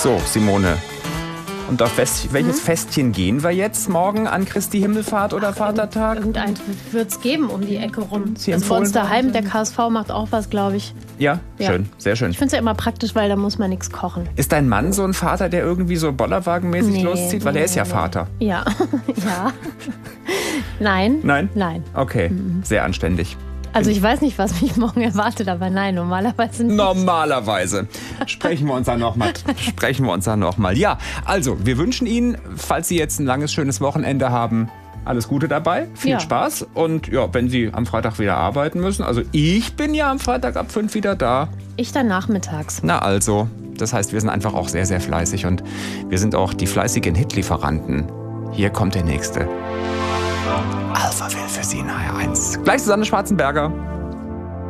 So, Simone. Und auf welches Festchen gehen wir jetzt morgen an Christi Himmelfahrt oder Vatertag? Irgendeins wird es geben um die Ecke rum. Sie Das empfohlen Monsterheim, der KSV macht auch was, glaube ich. Ja, Ja. schön, sehr schön. Ich finde es ja immer praktisch, weil da muss man nichts kochen. Ist dein Mann so ein Vater, der irgendwie so bollerwagenmäßig loszieht? Weil er ist ja Vater. Ja, ja. Nein. Nein? Nein. Okay, sehr anständig. Also ich weiß nicht, was mich morgen erwartet, aber nein, normalerweise nicht. Normalerweise. Sprechen wir uns dann nochmal. Ja, also, wir wünschen Ihnen, falls Sie jetzt ein langes, schönes Wochenende haben, alles Gute dabei, viel Spaß. Und ja, wenn Sie am Freitag wieder arbeiten müssen, also ich bin ja am Freitag ab 5 wieder da. Ich dann nachmittags. Na also, das heißt, wir sind einfach auch sehr, sehr fleißig und wir sind auch die fleißigen Hitlieferanten. Hier kommt der nächste. Alpha will für Sie in HR1. Gleich Susanne Schwarzenberger.